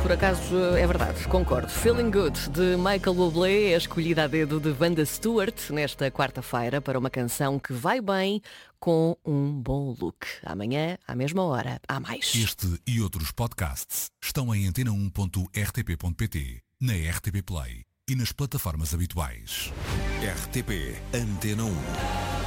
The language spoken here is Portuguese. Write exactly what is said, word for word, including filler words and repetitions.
por acaso é verdade, concordo. Feeling Good, de Michael Bublé, é escolhida a dedo de Wanda Stewart nesta quarta-feira para uma canção que vai bem com um bom look. Amanhã, à mesma hora, há mais. Este e outros podcasts estão em antena um ponto r t p ponto p t, na R T P Play e nas plataformas habituais. R T P Antena um.